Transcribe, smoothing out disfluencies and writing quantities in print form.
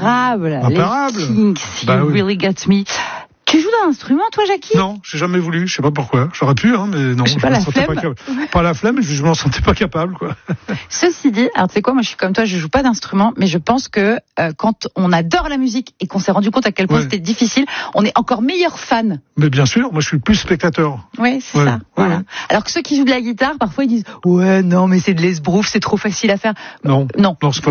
imparable. Imparable. Les Kinks, Bah You oui. Really Got Me. Tu joues d'un instrument, toi, Jackie? Non, j'ai jamais voulu, je sais pas pourquoi. J'aurais pu, hein, mais non, Je sais pas, me la sentais flemme. pas capable. Pas la flemme, je m'en sentais pas capable, quoi. Ceci dit, alors tu sais quoi, moi je suis comme toi, je joue pas d'instrument, mais je pense que quand on adore la musique et qu'on s'est rendu compte à quel point Ouais. c'était difficile, on est encore meilleur fan. Mais bien sûr, moi je suis plus spectateur. Oui, c'est Ouais. ça. Voilà. Ouais. Alors que ceux qui jouent de la guitare, parfois ils disent ouais, non, mais c'est de l'esbrouf, c'est trop facile à faire. Non, Non. non, c'est pas